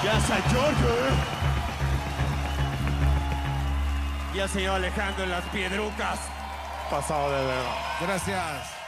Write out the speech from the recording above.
Gracias, Giorgio. Y al señor Alejandro en las piedrucas. Pasado de verdad. Gracias.